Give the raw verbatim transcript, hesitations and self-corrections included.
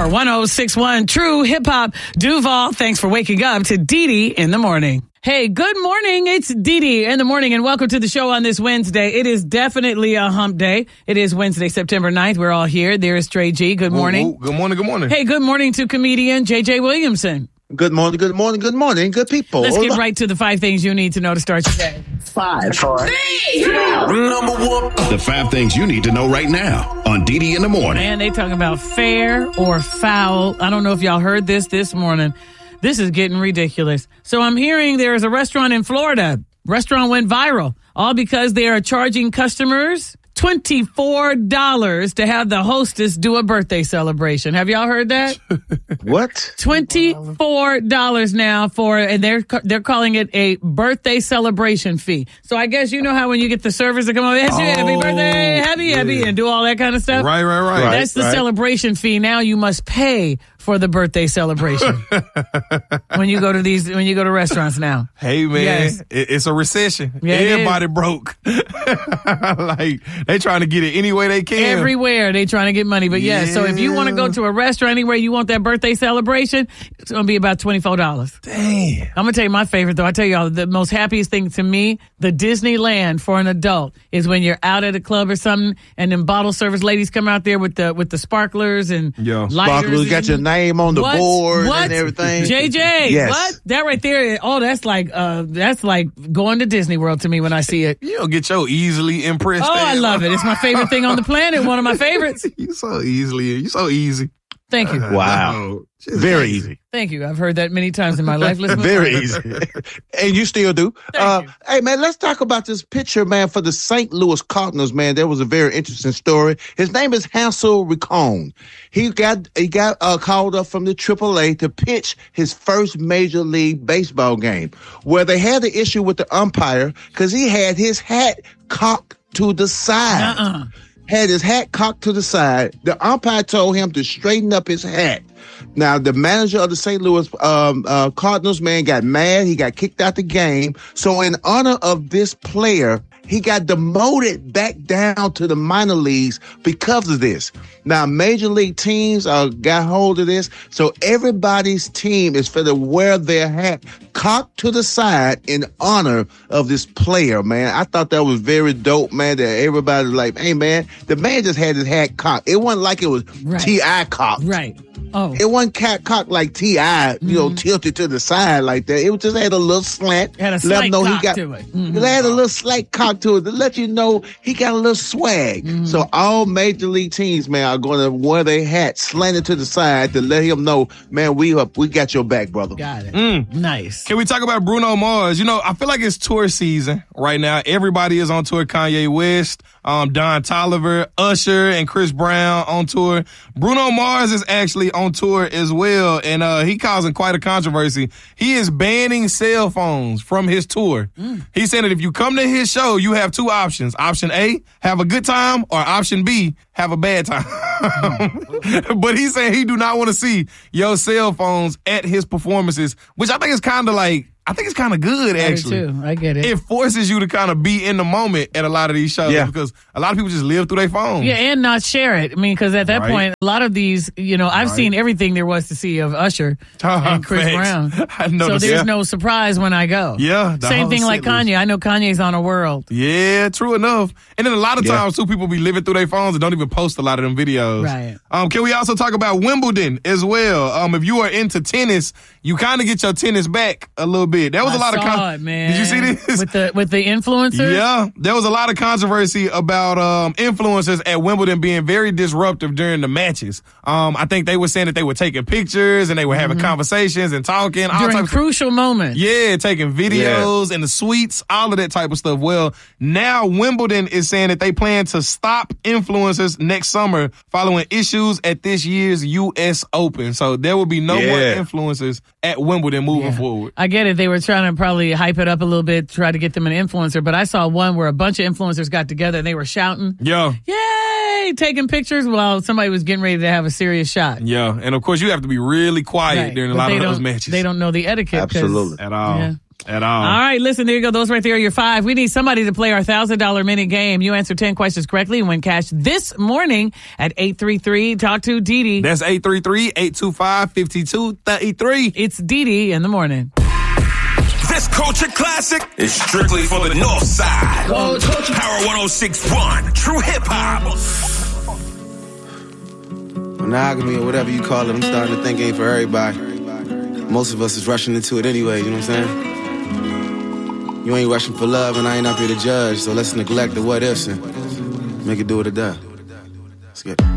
Power one oh six point one True Hip Hop. Duval, thanks for waking up to Dee Dee in the morning. Hey, good morning. It's Dee Dee in the morning, and welcome to the show on this Wednesday. It is definitely a hump day. It is Wednesday, September ninth. We're all here. There is Trey G. Good morning. Ooh, ooh, good morning. Good morning. Hey, good morning to comedian J J Williamson. Good morning, good morning, good morning, good people. Let's get right to the five things you need to know to start your day. Five, four, three, two, number one. The five things you need to know right now on Dee Dee in the morning. Man, they talking about fair or foul. I don't know if y'all heard this this morning. This is getting ridiculous. So I'm hearing there is a restaurant in Florida. Restaurant went viral, all because they are charging customers twenty-four dollars to have the hostess do a birthday celebration. Have y'all heard that? What? twenty-four dollars now for, and they're they're calling it a birthday celebration fee. So I guess you know how when you get the servers to come over, oh, happy birthday, happy, yeah. happy, and do all that kind of stuff? Right, right, right. That's the right. celebration fee. Now you must pay for the birthday celebration when you go to these when you go to restaurants now. Hey man, yes. it, it's a recession. Yeah, Everybody broke. Like they trying to get it any way they can. Everywhere they trying to get money. But yeah, yeah. So if you want to go to a restaurant anywhere you want that birthday celebration, it's gonna be about twenty-four dollars. Damn. I'm gonna tell you my favorite though. I tell y'all the most happiest thing to me, the Disneyland for an adult is when you're out at a club or something and then bottle service ladies come out there with the with the sparklers and yeah. lighters. Sparklers got your name on the what? board what? and everything. J J, yes. What? That right there, oh, that's like uh, that's like going to Disney World to me when I see it. You don't get your easily impressed. Oh, I love it. It's my favorite thing on the planet. One of my favorites. You so easily, you so easy. Thank you. Wow. Very easy. Thank you. I've heard that many times in my life. Listen, Very easy. And you still do. Uh, you. Hey, man, let's talk about this picture, man, for the Saint Louis Cardinals, man. There was a very interesting story. His name is Hansel Racone. He got he got uh, called up from the triple A to pitch his first Major League Baseball game, where they had the issue with the umpire because he had his hat cocked to the side. Uh-uh. Had his hat cocked to the side. The umpire told him to straighten up his hat. Now, the manager of the Saint Louis um, uh, Cardinals, man, got mad. He got kicked out the game. So in honor of this player, he got demoted back down to the minor leagues because of this. Now, major league teams uh, got hold of this. So everybody's team is for to wear their hat cocked to the side in honor of this player, man. I thought that was very dope, man, that everybody was like, hey, man, the man just had his hat cocked. It wasn't like it was Right. T I cocked. Right. Oh. It wasn't cat cocked like T I, you know, mm-hmm. tilted to the side like that. It was just had a little slant. Had a let slight him know cock he got, to it. Mm-hmm. It had a little slight cock to it to let you know he got a little swag. Mm-hmm. So all major league teams, man, are going to wear their hats slanted to the side to let him know, man, we up, we got your back, brother. Got it. Mm. Nice. Can we talk about Bruno Mars? You know, I feel like it's tour season right now. Everybody is on tour. Kanye West, um, Don Toliver, Usher, and Chris Brown on tour. Bruno Mars is actually on tour as well, and uh, he causing quite a controversy. He is banning cell phones from his tour. Mm. He said that if you come to his show, you have two options. Option A, have a good time, or option B, have a bad time. Mm. But he's saying he do not want to see your cell phones at his performances, which I think is kind of like, I think it's kind of good, actually. I do too. I get it. It forces you to kind of be in the moment at a lot of these shows yeah. because a lot of people just live through their phones. Yeah, and not share it. I mean, because at that Right. point, a lot of these, you know, I've Right. seen everything there was to see of Usher and Chris Thanks. Brown. I know so the- there's yeah. no surprise when I go. Yeah. the Same whole thing like set list. Kanye. I know Kanye's on a world. Yeah, true enough. And then a lot of Yeah. times, too, people be living through their phones and don't even post a lot of them videos. Right. Um, can we also talk about Wimbledon as well? Um, if you are into tennis, you kind of get your tennis back a little bit. That was I a lot saw of con- it, man. Did you see this? With the with the influencers? Yeah, there was a lot of controversy about um, influencers at Wimbledon being very disruptive during the matches. Um, I think they were saying that they were taking pictures and they were having mm-hmm. conversations and talking. all During types crucial of, moments. Yeah, taking videos yeah. in the suites, all of that type of stuff. Well, now Wimbledon is saying that they plan to stop influencers next summer following issues at this year's U S Open. So there will be no yeah. more influencers at Wimbledon moving Yeah. forward. I get it. They were trying to probably hype it up a little bit, try to get them an influencer. But I saw one where a bunch of influencers got together and they were shouting, Yeah. "Yay!" taking pictures while somebody was getting ready to have a serious shot. Yeah, and of course you have to be really quiet Right. during a But lot they of those don't- matches. They don't know the etiquette. 'cause- Absolutely. At all. Yeah. At all. All right, listen, there you go. Those right there are your five. We need somebody to play our one thousand dollars mini game. You answer ten questions correctly and win cash this morning at eight three three, talk to Didi. That's eight three three, eight two five, five two three three. It's Didi in the morning. This culture classic is strictly for the North Side. Power one oh six point one, True Hip Hop. Monogamy or whatever you call it, I'm starting to think ain't for everybody. Most of us is rushing into it anyway, you know what I'm saying? You ain't rushing for love and I ain't up here to judge, so let's neglect the what ifs and make it do what it does. Let's get it.